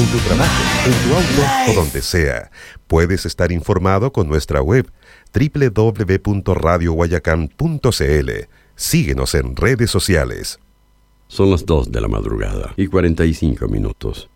en tu trabajo, en tu auto o donde sea. Puedes estar informado con nuestra web www.radioguayacán.cl. Síguenos en redes sociales. Son las 2 de la madrugada y 45 minutos.